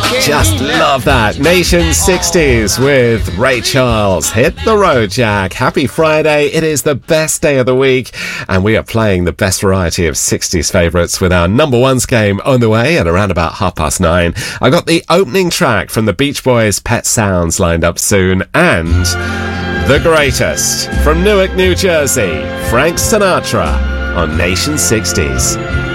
Just love that. Nation 60s with Ray Charles. Hit the road, Jack. Happy Friday. It is the best day of the week, and we are playing the best variety of 60s favourites with our number ones game on the way at around about 9:30. I got the opening track from the Beach Boys' Pet Sounds lined up soon, and the greatest from Newark, New Jersey, Frank Sinatra on Nation 60s.